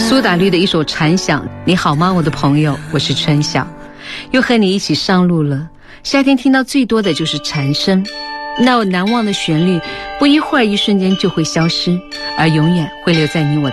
苏打绿的一首蝉响，你好吗我的朋友，我是春晓，又和你一起上路了。夏天听到最多的就是蝉声，那难忘的旋律不一会儿一瞬间就会消失，而永远会留在你我